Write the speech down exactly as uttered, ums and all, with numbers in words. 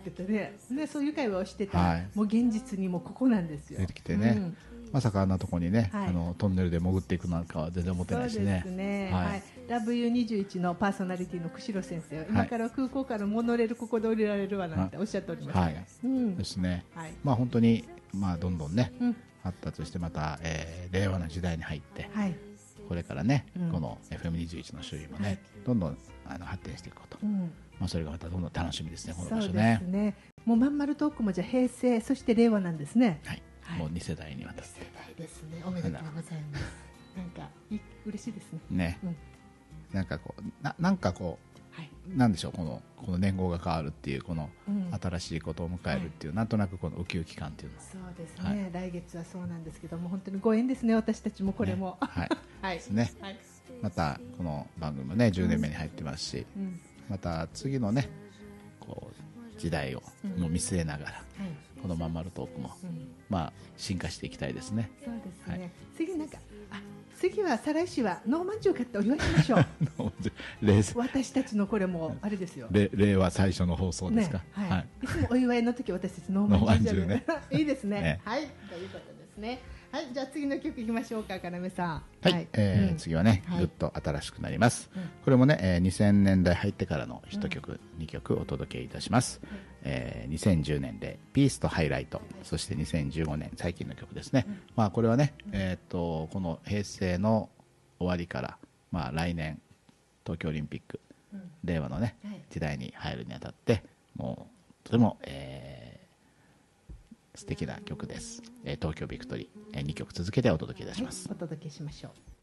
っててね、ね、そういう会話をしてたら、 はい、 もう現実にもここなんですよ。 出てきてね、うん、まさかあんなとこにね、はい、あのトンネルで潜っていくなんかは全然思ってないしね。 そうですね、はいはい、ダブリューにじゅういち のパーソナリティの釧路先生は、はい、今から空港からモノレールここで降りられるわなんておっしゃっておりました、はい、 うん、ですね、はい、まあ本当に、まあ、どんどんね、うん、発達してまた、えー、令和の時代に入って、はい、これからね、うん、この エフエムにじゅういち の種類もね、はい、どんどんあの発展していくこと、うん、まあ、それがまたどんどん楽しみですね、この場所ね。 そうですね、もうまんまるトークもじゃ平成そして令和なんですね。 はい、はい、もうに世代にわたって。 に世代ですね。おめでとうございます。なんかい嬉しいですね。 ね、うん、なんかこう な, なんかこう、はい、なんでしょう、このこの年号が変わるっていうこの新しいことを迎えるっていう、うん、なんとなくこのウキウキ感っていうの。 そうですね、はい、来月はそうなんですけども、本当にご縁ですね、私たちもこれも、 ね、はい、はい、ですね、はい、またこの番組もねじゅうねんめに入ってますし、うん、また次のねこう時代をも見据えながら、うん、はい、このまんまるトークも、うん、まあ進化していきたいですね。 そうですね、はい、次なんかあ次は再来週はノーマンジュ買ってお祝いしましょう私たちのこれもあれですよ、 令和最初の放送ですか、ね、 はいはい、いつもお祝いの時私たちノーマンジュねいいですね、ね、はいということですね。はい、じゃあ次の曲いきましょうか、かなめさん。 はい、はい、えーうん、次はね、はい、ぐっと新しくなります、うん、これもね、えー、にせんねんだい入ってからのいっきょく、うん、にきょくお届けいたします、うん、えー、にせんじゅうねんでピースとハイライト、そしてにせんじゅうごねん最近の曲ですね、うん、まあこれはね、えー、っとこの平成の終わりから、まあ、来年東京オリンピック、うん、令和のね、はい、時代に入るにあたってもうとても、えー、素敵な曲です、えー、東京ビクトリー、えー、にきょく続けてお届けいたします。 はい、お届けしましょう。